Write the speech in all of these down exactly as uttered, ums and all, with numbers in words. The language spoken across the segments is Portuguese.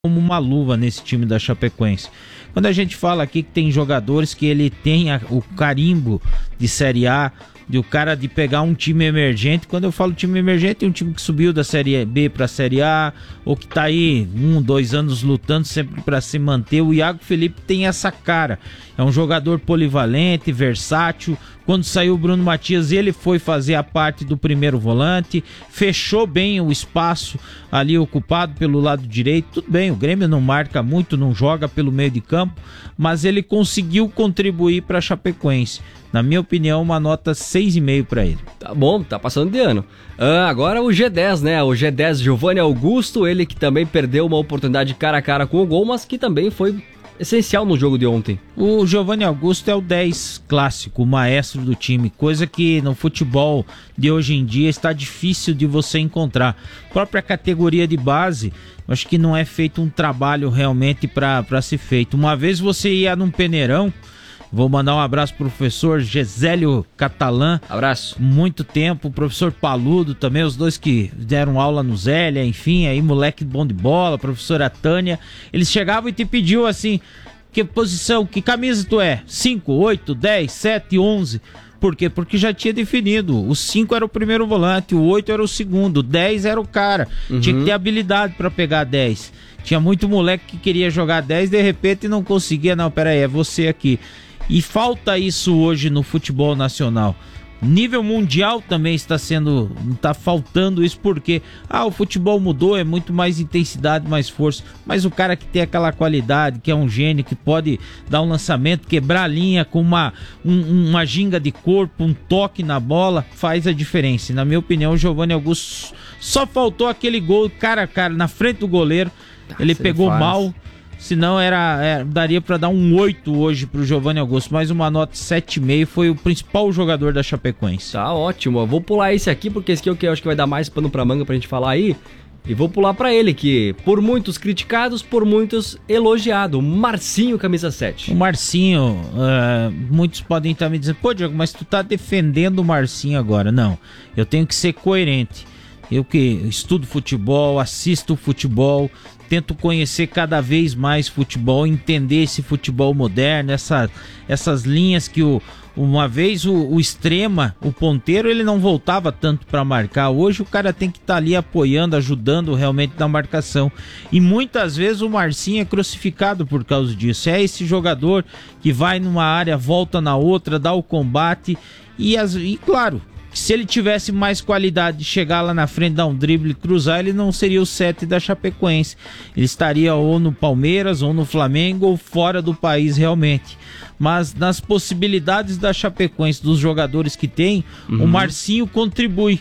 como uma luva nesse time da Chapecoense. Quando a gente fala aqui que tem jogadores que ele tem a, o carimbo de Série A, de o cara de pegar um time emergente. Quando eu falo time emergente, é um time que subiu da Série B para a Série A, ou que tá aí um, dois anos lutando sempre para se manter. O Iago Felipe tem essa cara. É um jogador polivalente, versátil. Quando saiu o Bruno Matias, ele foi fazer a parte do primeiro volante, fechou bem o espaço ali ocupado pelo lado direito. Tudo bem, o Grêmio não marca muito, não joga pelo meio de campo, mas ele conseguiu contribuir para a Chapecoense. Na minha opinião, uma nota seis vírgula cinco para ele. Tá bom, tá passando de ano. Ah, agora o G dez, né? O G dez, Giovanni Augusto, ele que também perdeu uma oportunidade cara a cara com o gol, mas que também foi essencial no jogo de ontem. O Giovanni Augusto é o dez clássico, o maestro do time, coisa que no futebol de hoje em dia está difícil de você encontrar. A própria categoria de base, acho que não é feito um trabalho realmente para ser feito. Uma vez você ia num peneirão, vou mandar um abraço pro professor Gesélio Catalã. Abraço. Muito tempo. O professor Paludo também, os dois que deram aula no Zélia, enfim, aí moleque bom de bola, professora Tânia. Eles chegavam e te pediam assim, que posição, que camisa tu é? cinco, oito, dez, sete, onze. Por quê? Porque já tinha definido. O cinco era o primeiro volante, o oito era o segundo, o dez era o cara. Uhum. Tinha que ter habilidade para pegar dez. Tinha muito moleque que queria jogar dez, de repente não conseguia. Não, peraí, é você aqui. E falta isso hoje no futebol nacional. Nível mundial também está sendo, está faltando isso porque ah, o futebol mudou, é muito mais intensidade, mais força, mas o cara que tem aquela qualidade, que é um gênio, que pode dar um lançamento, quebrar a linha com uma, um, uma ginga de corpo, um toque na bola, faz a diferença. E, na minha opinião, o Giovanni Augusto só faltou aquele gol cara a cara na frente do goleiro, ah, ele pegou mal. Senão era, era, daria para dar um oito hoje pro Giovanni Augusto, mas uma nota sete vírgula cinco, foi o principal jogador da Chapecoense. Tá ótimo, eu vou pular esse aqui porque esse aqui eu acho que vai dar mais pano pra manga pra gente falar aí. E vou pular pra ele, que por muitos criticados, por muitos elogiado, Marcinho, camisa sete. O Marcinho, uh, muitos podem estar me dizendo, pô Diego, mas tu tá defendendo o Marcinho agora. Não, eu tenho que ser coerente. Eu que estudo futebol, assisto futebol, tento conhecer cada vez mais futebol, entender esse futebol moderno, essa, essas linhas que o, uma vez o, o extrema, o ponteiro, ele não voltava tanto para marcar. Hoje o cara tem que estar tá ali apoiando, ajudando realmente na marcação. E muitas vezes o Marcinho é crucificado por causa disso. É esse jogador que vai numa área, volta na outra, dá o combate e, as, e claro... Se ele tivesse mais qualidade de chegar lá na frente, dar um drible e cruzar, ele não seria o sete da Chapecoense. Ele estaria ou no Palmeiras, ou no Flamengo, ou fora do país realmente. Mas nas possibilidades da Chapecoense, dos jogadores que tem, uhum. o Marcinho contribui.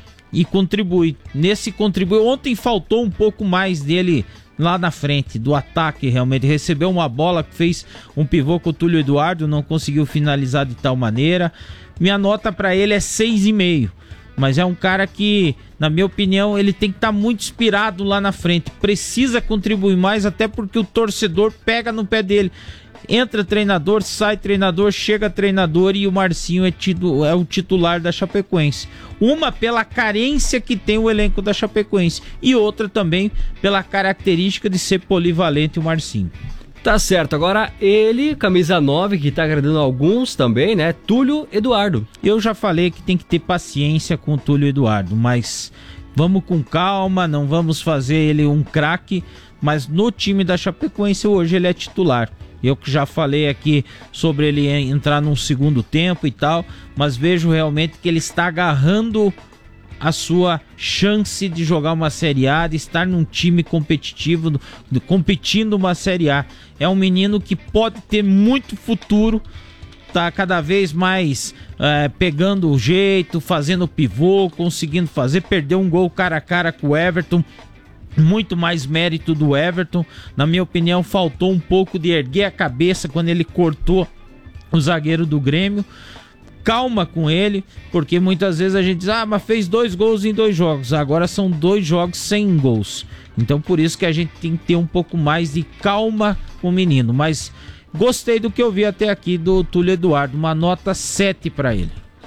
E contribui. Nesse contribui. Ontem faltou um pouco mais dele lá na frente, do ataque realmente. Recebeu uma bola que fez um pivô com o Túlio Eduardo, não conseguiu finalizar de tal maneira. Minha nota para ele é seis vírgula cinco, mas é um cara que, na minha opinião, ele tem que estar tá muito inspirado lá na frente. Precisa contribuir mais, até porque o torcedor pega no pé dele. Entra treinador, sai treinador, chega treinador e o Marcinho é, tido, é o titular da Chapecoense. Uma pela carência que tem o elenco da Chapecoense e outra também pela característica de ser polivalente o Marcinho. Tá certo, agora ele, camisa nove, que tá agradando alguns também, né? Túlio Eduardo. Eu já falei que tem que ter paciência com o Túlio Eduardo, mas vamos com calma, não vamos fazer ele um craque, mas no time da Chapecoense hoje ele é titular. Eu que já falei aqui sobre ele entrar num segundo tempo e tal, mas vejo realmente que ele está agarrando a sua chance de jogar uma Série A, de estar num time competitivo, de, competindo uma Série A. É um menino que pode ter muito futuro, tá cada vez mais é, pegando o jeito, fazendo pivô, conseguindo fazer, perdeu um gol cara a cara com o Everton, muito mais mérito do Everton. Na minha opinião, faltou um pouco de erguer a cabeça quando ele cortou o zagueiro do Grêmio. Calma com ele, porque muitas vezes a gente diz, ah, mas fez dois gols em dois jogos, agora são dois jogos sem gols, então por isso que a gente tem que ter um pouco mais de calma com o menino, mas gostei do que eu vi até aqui do Túlio Eduardo, uma nota sete para ele.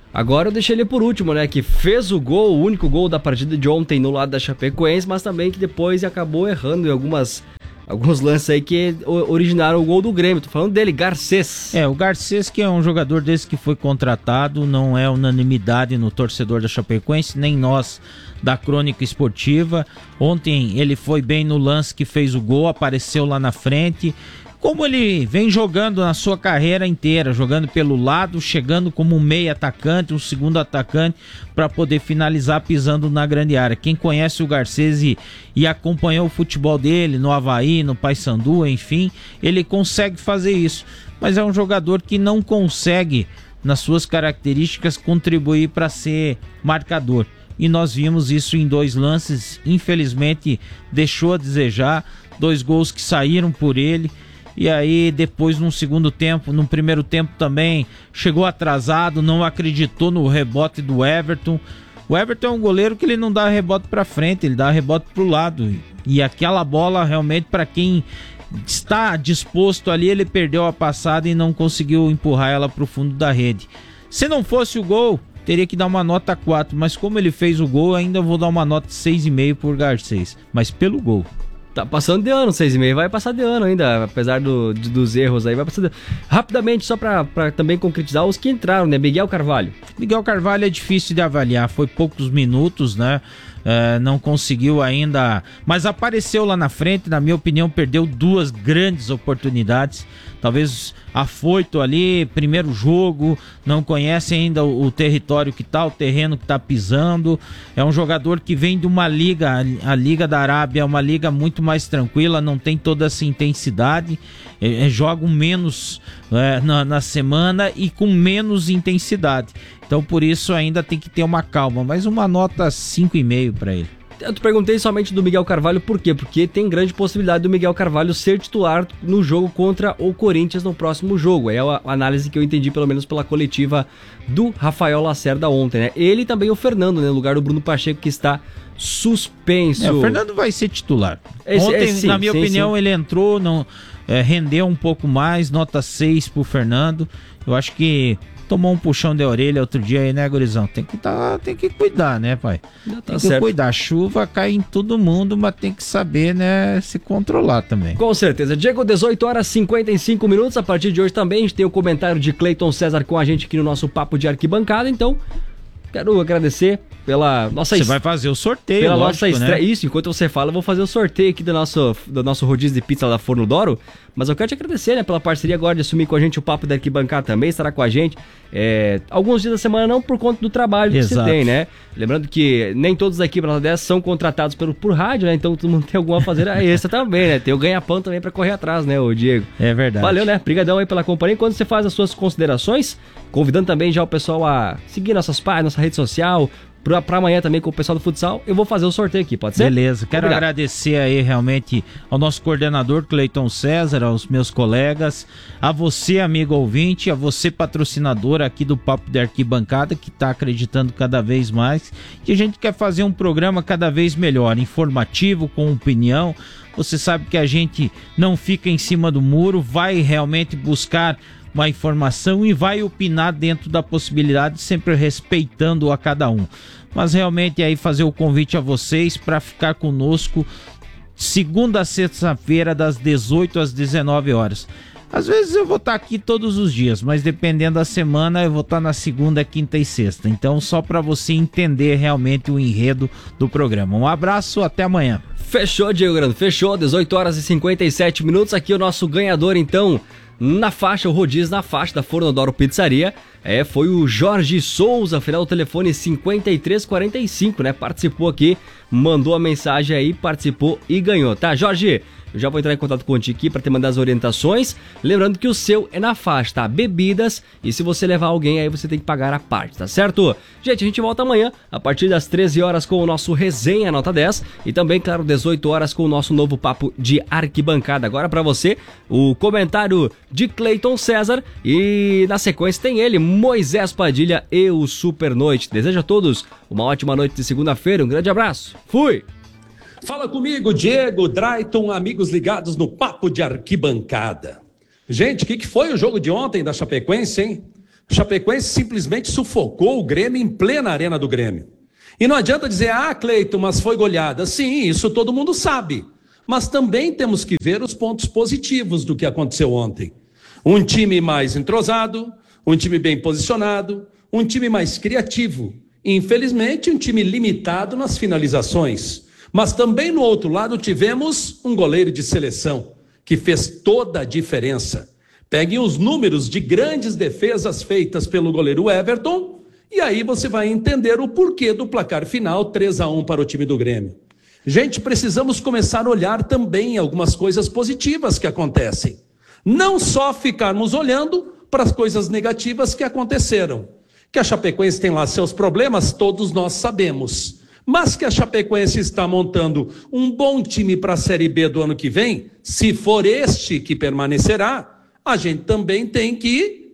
Agora eu deixei ele por último, né? Que fez o gol, o único gol da partida de ontem no lado da Chapecoense, mas também que depois acabou errando em algumas, alguns lances aí que originaram o gol do Grêmio. Tô falando dele, Garcês. É, o Garcês, que é um jogador desse que foi contratado, não é unanimidade no torcedor da Chapecoense, nem nós da Crônica Esportiva. Ontem ele foi bem no lance que fez o gol, apareceu lá na frente. Como ele vem jogando na sua carreira inteira, jogando pelo lado, chegando como um meio atacante, um segundo atacante, para poder finalizar pisando na grande área. Quem conhece o Garcês e, e acompanhou o futebol dele no Avaí, no Paysandu, enfim, ele consegue fazer isso. Mas é um jogador que não consegue, nas suas características, contribuir para ser marcador. E nós vimos isso em dois lances, infelizmente deixou a desejar, dois gols que saíram por ele. E aí depois num segundo tempo, num primeiro tempo também, chegou atrasado, não acreditou no rebote do Everton. O Everton é um goleiro que ele não dá rebote para frente, ele dá rebote pro lado. E aquela bola realmente, para quem está disposto ali, ele perdeu a passada e não conseguiu empurrar ela pro fundo da rede. Se não fosse o gol, teria que dar uma nota quatro, mas como ele fez o gol, ainda vou dar uma nota seis vírgula cinco por Garcês, mas pelo gol. Tá passando de ano, seis e meio, vai passar de ano ainda, apesar do, de, dos erros aí, vai passar de... Rapidamente, só pra, pra também concretizar os que entraram, né? Miguel Carvalho. Miguel Carvalho é difícil de avaliar, foi poucos minutos, né? É, não conseguiu ainda, mas apareceu lá na frente, na minha opinião, perdeu duas grandes oportunidades, talvez afoito ali, primeiro jogo, não conhece ainda o, o território que tá, o terreno que tá pisando, é um jogador que vem de uma liga, a, a Liga da Arábia é uma liga muito mais tranquila, não tem toda essa intensidade, é, é, jogam menos é, na, na semana e com menos intensidade. Então por isso ainda tem que ter uma calma, mas uma nota cinco vírgula cinco para ele. Eu te perguntei somente do Miguel Carvalho por quê? Porque tem grande possibilidade do Miguel Carvalho ser titular no jogo contra o Corinthians no próximo jogo. É a análise que eu entendi pelo menos pela coletiva do Rafael Lacerda ontem, né? Ele e também o Fernando, né? No lugar do Bruno Pacheco, que está suspenso. É, o Fernando vai ser titular. Esse, ontem, é, sim, na minha sim, opinião, sim. ele entrou, não, é, rendeu um pouco mais, nota seis pro Fernando. Eu acho que tomou um puxão de orelha outro dia aí, né, gurizão? Tem que, tá, tem que cuidar, né, pai? Tá tem que certo. cuidar. A chuva cai em todo mundo, mas tem que saber, né, se controlar também. Com certeza. Diego, dezoito horas e cinquenta e cinco minutos. A partir de hoje também a gente tem o comentário de Cleiton César com a gente aqui no nosso Papo de Arquibancada. Então, quero agradecer pela nossa Você vai fazer o sorteio, pela lógico, nossa estreia. né? Isso, enquanto você fala, eu vou fazer o sorteio aqui do nosso, do nosso rodízio de pizza da Forno Douro. Mas eu quero te agradecer, né, pela parceria agora de assumir com a gente o Papo da Arquibancada também, estará com a gente é, alguns dias da semana, não por conta do trabalho que Exato. você tem, né? Lembrando que nem todos aqui para dez são contratados pelo, por rádio, né? Então todo mundo tem alguma a fazer a extra também, né? Tem o ganha-pão também para correr atrás, né, o Diego? É verdade. Valeu, né? Obrigadão aí pela companhia. Enquanto você faz as suas considerações, convidando também já o pessoal a seguir nossas páginas, nossa rede social, Pra, pra amanhã também com o pessoal do futsal, eu vou fazer o sorteio aqui, pode ser? Beleza, quero Obrigado. agradecer aí realmente ao nosso coordenador Cleiton César, aos meus colegas, a você, amigo ouvinte, a você, patrocinador aqui do Papo de Arquibancada, que está acreditando cada vez mais, que a gente quer fazer um programa cada vez melhor, informativo, com opinião. Você sabe que a gente não fica em cima do muro, vai realmente buscar uma informação e vai opinar dentro da possibilidade, sempre respeitando a cada um. Mas realmente aí fazer o convite a vocês para ficar conosco segunda a sexta-feira das dezoito às dezenove horas. Às vezes eu vou estar aqui todos os dias, mas dependendo da semana eu vou estar na segunda, quinta e sexta. Então só para você entender realmente o enredo do programa. Um abraço, até amanhã. Fechou, Diego Grande, fechou, dezoito horas e cinquenta e sete minutos. Aqui o nosso ganhador então na faixa, o rodízio na faixa da Forno Douro Pizzaria, é, foi o Jorge Souza, final do telefone cinquenta e três quarenta e cinco, né? Participou aqui, mandou a mensagem aí, participou e ganhou, tá? Jorge, eu já vou entrar em contato contigo aqui para te mandar as orientações. Lembrando que o seu é na faixa, tá? Bebidas, e se você levar alguém aí você tem que pagar a parte, tá certo? Gente, a gente volta amanhã a partir das treze horas com o nosso Resenha Nota dez e também, claro, dezoito horas com o nosso novo Papo de Arquibancada. Agora para você, o comentário de Cleiton César e na sequência tem ele, Moisés Padilha e o Super Noite. Desejo a todos uma ótima noite de segunda-feira, um grande abraço. Fui! Fala comigo, Diego, Drayton, amigos ligados no Papo de Arquibancada. Gente, o que, que foi o jogo de ontem da Chapecoense, hein? Chapecoense simplesmente sufocou o Grêmio em plena arena do Grêmio. E não adianta dizer, ah, Cleiton, mas foi goleada. Sim, isso todo mundo sabe. Mas também temos que ver os pontos positivos do que aconteceu ontem. Um time mais entrosado, um time bem posicionado, um time mais criativo. Infelizmente, um time limitado nas finalizações. Mas também no outro lado tivemos um goleiro de seleção, que fez toda a diferença. Peguem os números de grandes defesas feitas pelo goleiro Everton, e aí você vai entender o porquê do placar final três a um para o time do Grêmio. Gente, precisamos começar a olhar também algumas coisas positivas que acontecem. Não só ficarmos olhando para as coisas negativas que aconteceram. Que a Chapecoense tem lá seus problemas, todos nós sabemos. Mas que a Chapecoense está montando um bom time para a Série B do ano que vem, se for este que permanecerá, a gente também tem que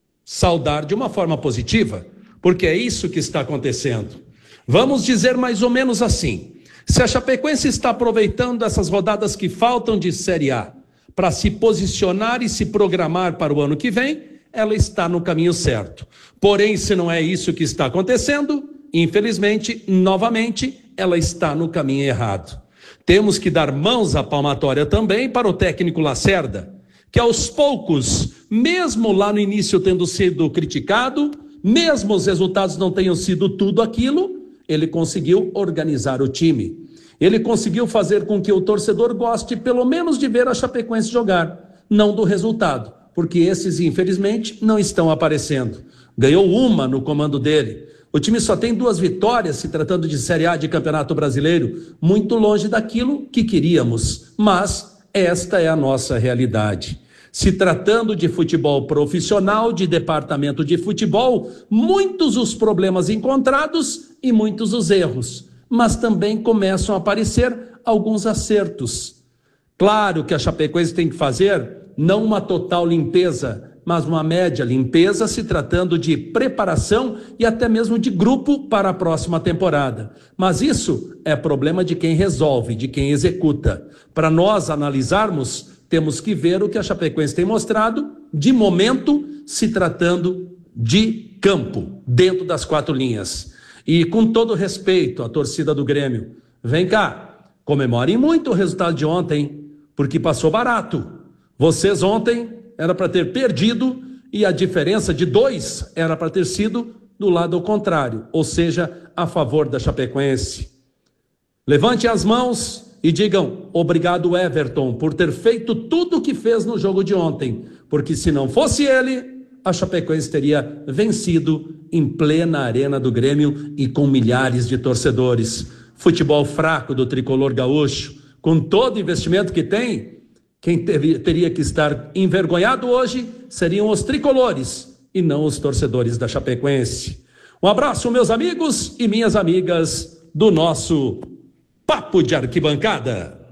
saudar de uma forma positiva, porque é isso que está acontecendo. Vamos dizer mais ou menos assim, se a Chapecoense está aproveitando essas rodadas que faltam de Série A para se posicionar e se programar para o ano que vem, ela está no caminho certo. Porém, se não é isso que está acontecendo, infelizmente, novamente, ela está no caminho errado. Temos que dar mãos à palmatória também para o técnico Lacerda, que aos poucos, mesmo lá no início tendo sido criticado, mesmo os resultados não tenham sido tudo aquilo, ele conseguiu organizar o time. Ele conseguiu fazer com que o torcedor goste pelo menos de ver a Chapecoense jogar, não do resultado, porque esses, infelizmente, não estão aparecendo. Ganhou uma no comando dele. O time só tem duas vitórias se tratando de Série A de Campeonato Brasileiro, muito longe daquilo que queríamos, mas esta é a nossa realidade. Se tratando de futebol profissional, de departamento de futebol, muitos os problemas encontrados e muitos os erros, mas também começam a aparecer alguns acertos. Claro que a Chapecoense tem que fazer não uma total limpeza, mas uma média limpeza, se tratando de preparação e até mesmo de grupo para a próxima temporada. Mas isso é problema de quem resolve, de quem executa. Para nós analisarmos, temos que ver o que a Chapecoense tem mostrado, de momento, se tratando de campo, dentro das quatro linhas. E com todo respeito à torcida do Grêmio, vem cá, comemorem muito o resultado de ontem, porque passou barato. Vocês ontem era para ter perdido e a diferença de dois era para ter sido do lado ao contrário, ou seja, a favor da Chapecoense. Levantem as mãos e digam obrigado, Everton, por ter feito tudo o que fez no jogo de ontem, porque se não fosse ele, a Chapecoense teria vencido em plena arena do Grêmio e com milhares de torcedores. Futebol fraco do tricolor gaúcho, com todo o investimento que tem, quem teria, teria que estar envergonhado hoje seriam os tricolores e não os torcedores da Chapecoense. Um abraço, meus amigos e minhas amigas do nosso Papo de Arquibancada.